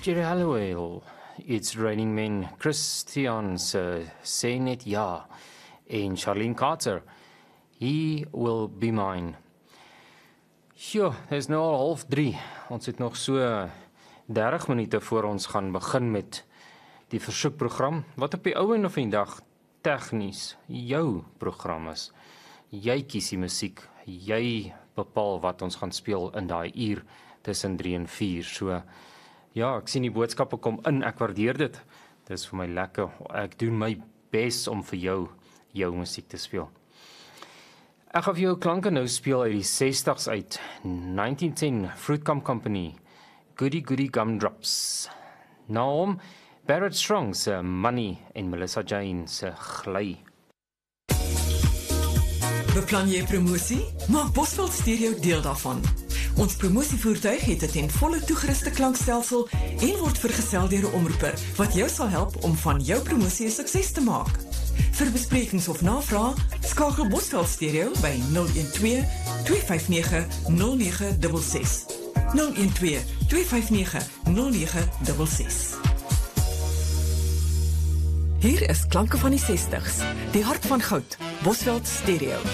Jerry Halliwell, It's Raining Men, Christian sê net ja, en Charlene Carter, He Will Be Mine. Sjoe, dit is nou al 2:30. Ons het nog so 30 minute voor ons gaan begin met die versoekprogram, wat op die ou en van die dag tegnies jou program is. Jy kies die musiek, jy bepaal wat ons gaan speel in daai uur tussen 3 en 4. So ja, ek sien die boodskappe kom in, ek waardeer dit. Dit is vir my lekker. Ek doen my bes om vir jou musiek te speel. Ek gaan vir jou klanke nou speel uit die 60s uit. 1910 Fruit Company, Goody Goody Gumdrops. Naam Barrett Strong se Money en Melissa Jane se Gly. Beplan jy promosie? Maak Bosveld Stereo deel daarvan. Ons promosievoertuig het 'n ten volle toegeruste klankstelsel en word vergesel deur 'n omroeper wat jou sal help om van jou promosie 'n sukses te maak. Vir besprekings of navrae, skakel Bosveld Stereo by 012 259 0966. 012 259 0966. Hier is klanke van die 60s, die hart van goud, Bosveld Stereo.